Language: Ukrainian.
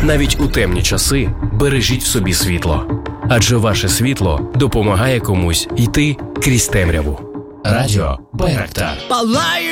Навіть у темні часи бережіть в собі світло. Адже ваше світло допомагає комусь йти крізь темряву. Радіо Байрактар. Палає